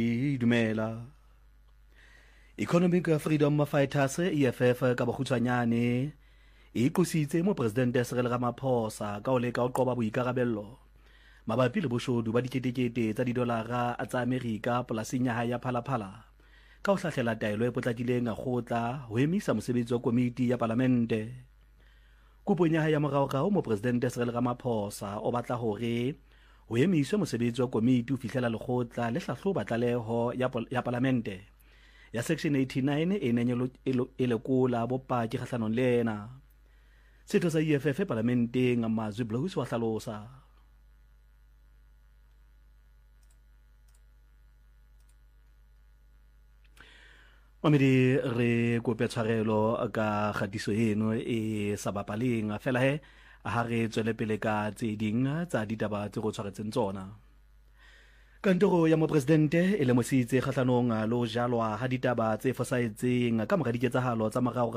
Dumela. Economic Freedom Fighters EFF ka bokgutshwanyane e qositse mo president Cyril Ramaphosa ka o leka o qoba boikarabello mabapi le boshodu ba diketekete tsa didolara tsa Amerika polasing ya hae ya Phalaphala ka o hlahlela taelo e potlakileng a kgotla ho emisa mosebetsi wa komiti ya parlamente. Kopong ya hae ya moraorao mo president Cyril Ramaphosa o batla hore ho emiswe mosebetsi wa komiti ho fihlela lekgotla le hlahloba tlaleho ya parlamente ya section 89 e neng e lekola bopaki kgahlanong le ena. Setho sa EFF parlamenteng Mazwi Blous wa hlalosa. Mamedi re kope tshwarelo ka kgatiso eno e sa bapaleng fela he ha re tswele pele ka tse ding tsa ditaba tse go tshwaretseng tsona. Kantoro ya mopresidente e lemositse kgahlanong lo jalwa ha ditaba tse fosahetseng ka mora diketsahalo tsa morao